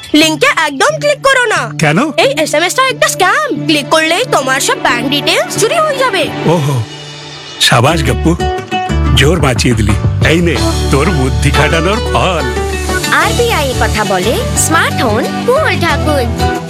লিংকে একদম ক্লিক করো না। কেন? এই এসএমএসটা একটা স্ক্যাম। ক্লিক করলেই তোমার সব ব্যাংক ডিটেইলস চুরি হয়ে যাবে। ওহো, সাবাস গপ্পু, জোর বাঁচিয়ে দিলি। এই নে তোর বুদ্ধি খাটানোর ফল। আরবিআই কথা বলে, স্মার্ট হন, কুল থাকুন।